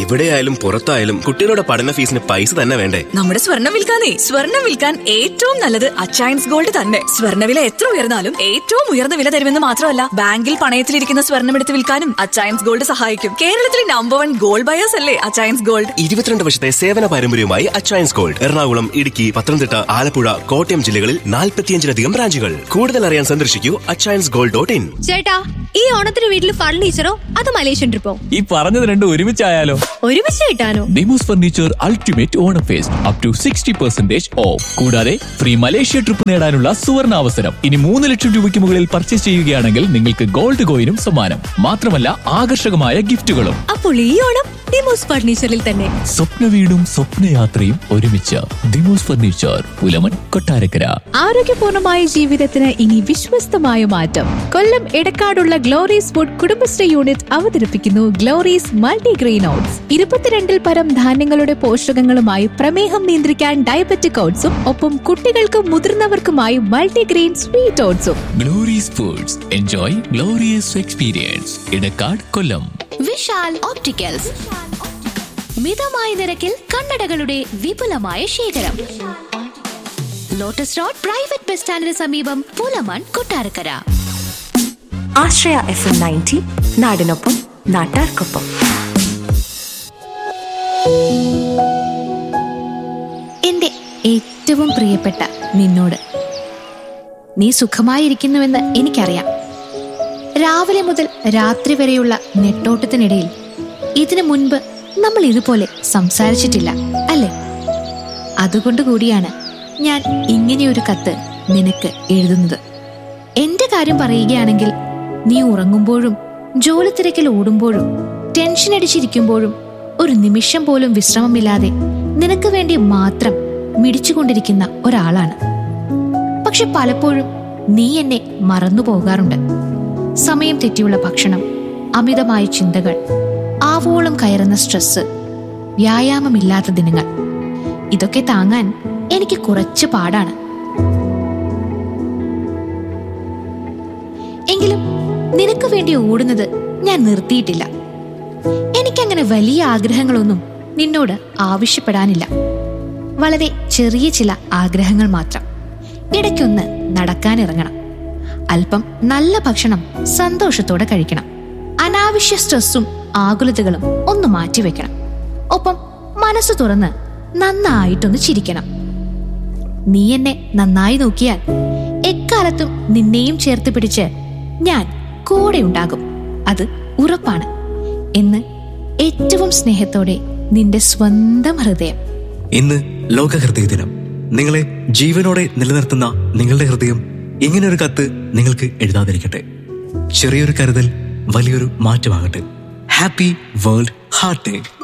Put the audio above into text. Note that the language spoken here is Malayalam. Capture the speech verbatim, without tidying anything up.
ഇവിടെയായാലും പുറത്തായാലും കുട്ടികളുടെ പഠന ഫീസിന് പൈസ തന്നെ വേണ്ടേ? നമ്മുടെ സ്വർണ്ണം വിൽക്കാനേ സ്വർണ്ണം വിൽക്കാൻ ഏറ്റവും നല്ലത് അച്ചയൻസ് ഗോൾഡ് തന്നെ. സ്വർണ്ണവില എത്ര ഉയർന്നാലും ഏറ്റവും ഉയർന്ന വില തരുമെന്ന് മാത്രമല്ല, ബാങ്കിൽ പണയത്തിലിരിക്കുന്ന സ്വർണ്ണം എടുത്ത് വിൽക്കാനും അച്ചയൻസ് ഗോൾഡ് സഹായിക്കും. കേരളത്തിലെ നമ്പർ വൺ ഗോൾഡ് ബയേഴ്സ് അല്ലേ അച്ചയൻസ് ഗോൾഡ്. ഇരുപത്തിരണ്ട് വർഷത്തെ സേവന പാരമ്പര്യവുമായി അച്ചയൻസ് ഗോൾഡ് എറണാകുളം, ഇടുക്കി, പത്തനംതിട്ട, ആലപ്പുഴ, കോട്ടയം ജില്ലകളിൽ നാൽപ്പത്തിയഞ്ചിലധികം ബ്രാഞ്ചുകൾ. കൂടുതൽ അറിയാൻ സന്ദർശിക്കൂ അച്ചയൻസ് ഗോൾഡ് ഡോട്ട് ഇൻ. ചേട്ടാ, ഈ ഓണത്തിന് വീട്ടിൽ ഫർണിച്ചറോ അത് മലേഷ്യൻ ട്രിപ്പോ? ഈ പറഞ്ഞത് രണ്ടും ഒരുമിച്ചായാലോ? ഒരുമിച്ച് കിട്ടാനോ? Demos furniture ultimate Onam first up to sixty percentage of. കൂടാതെ ഫ്രീ മലേഷ്യ ട്രിപ്പ് നേടാനുള്ള സുവർണ അവസരം. ഇനി മൂന്ന് ലക്ഷം രൂപയ്ക്ക് മുകളിൽ പർച്ചേസ് ചെയ്യുകയാണെങ്കിൽ നിങ്ങൾക്ക് ഗോൾഡ് കോയിനും സമ്മാനം. മാത്രമല്ല ആകർഷകമായ ഗിഫ്റ്റുകളും. അപ്പോൾ ഈ ഓണം ഡിമോസ് ഫർണിച്ചറിൽ തന്നെ. സ്വപ്ന വീടും സ്വപ്നയാത്രയും ഒരുമിച്ച്. ഡിമോസ് ഫർണിച്ചർ, പുലമൺ, കൊട്ടാരക്കര. ആരോഗ്യപൂർണമായ ജീവിതത്തിന് ഇനി വിശ്വസ്തമായ മാറ്റം. കൊല്ലം എടക്കാടുള്ള ഗ്ലോറീസ് ഫുഡ് കുടുംബശ്രീ യൂണിറ്റ് അവതരിപ്പിക്കുന്നു ഗ്ലോറീസ് മൾട്ടിഗ്രെയിൻ ഓട്സ്. ഇരുപത്തിരണ്ടിൽ പരം ധാന്യങ്ങളുടെ പോഷകങ്ങളുമായി പ്രമേഹം നിയന്ത്രിക്കാൻ ഡയബറ്റിക് ഓട്സും ഒപ്പം കുട്ടികൾക്കും മുതിർന്നവർക്കുമായി multigrain sweet ഓട്സും. Glory's foods, enjoy glorious experience. Edakkad, കൊല്ലം. വിശാൽ ഓപ്റ്റിക്കൽസ്, മിതമായ നിരക്കിൽ കണ്ണടകളുടെ വിപുലമായ ശേഖരം. ലോട്ടസ് റോഡ് പ്രൈവറ്റ് ബസ് സ്റ്റാൻഡിന് സമീപം, പുലമൺ, കൊട്ടാരക്കര. ആശ്രയ എഫ് എം നയൻറ്റി, നാടിനൊപ്പം നാട്ടാർക്കൊപ്പം. എന്റെ ഏറ്റവും പ്രിയപ്പെട്ട നിന്നോട്, നീ സുഖമായിരിക്കുന്നുവെന്ന് എനിക്കറിയാം. രാവിലെ മുതൽ രാത്രി വരെയുള്ള നെട്ടോട്ടത്തിനിടയിൽ ഇതിനു മുൻപ് നമ്മൾ ഇതുപോലെ സംസാരിച്ചിട്ടില്ല, അല്ലേ? അതുകൊണ്ട് കൂടിയാണ് ഞാൻ ഇങ്ങനെയൊരു കത്ത് നിനക്ക് എഴുതുന്നത്. എന്റെ കാര്യം പറയുകയാണെങ്കിൽ, നീ ഉറങ്ങുമ്പോഴും ജോലി തിരക്കിൽ ഓടുമ്പോഴും ടെൻഷൻ അടിച്ചിരിക്കുമ്പോഴും ഒരു നിമിഷം പോലും വിശ്രമമില്ലാതെ നിനക്ക് വേണ്ടി മാത്രം മിടിച്ചുകൊണ്ടിരിക്കുന്ന ഒരാളാണ്. പക്ഷെ പലപ്പോഴും നീ എന്നെ മറന്നു പോകാറുണ്ട്. സമയം തെറ്റിയുള്ള ഭക്ഷണം, അമിതമായ ചിന്തകൾ, ആവോളം കയറുന്ന സ്ട്രെസ്, വ്യായാമമില്ലാത്ത ദിനങ്ങൾ, ഇതൊക്കെ താങ്ങാൻ എനിക്ക് കുറച്ച് പാടാണ്. എങ്കിലും നിനക്ക് വേണ്ടി ഓടുന്നത് ഞാൻ നിർത്തിയിട്ടില്ല. എനിക്കങ്ങനെ വലിയ ആഗ്രഹങ്ങളൊന്നും നിന്നോട് ആവശ്യപ്പെടാനില്ല. വളരെ ചെറിയ ചില ആഗ്രഹങ്ങൾ മാത്രം. ഇടയ്ക്കൊന്ന് നടക്കാനിറങ്ങണം, അല്പം നല്ല ഭക്ഷണം സന്തോഷത്തോടെ കഴിക്കണം, അനാവശ്യ സ്ട്രെസ്സും ആകുലതകളും ഒന്ന് മാറ്റിവെക്കണം, ഒപ്പം മനസ്സ് തുറന്ന് നന്നായിട്ടൊന്ന് ചിരിക്കണം. നീ എന്നെ നന്നായി നോക്കിയാൽ എക്കാലത്തും നിന്നെയും ചേർത്ത് പിടിച്ച് ഞാൻ കൂടെ ഉണ്ടാകും, അത് ഉറപ്പാണ് എന്ന് ഏറ്റവും സ്നേഹത്തോടെ നിന്റെ സ്വന്തം ഹൃദയം. ഇന്ന് ലോക ഹൃദയ ദിനം. നിങ്ങളെ ജീവനോടെ നിലനിർത്തുന്ന നിങ്ങളുടെ ഹൃദയം ഇങ്ങനൊരു കത്ത് നിങ്ങൾക്ക് എഴുതാതിരിക്കട്ടെ. ചെറിയൊരു കരുതൽ വലിയൊരു മാറ്റമാകട്ടെ. Happy world heart day.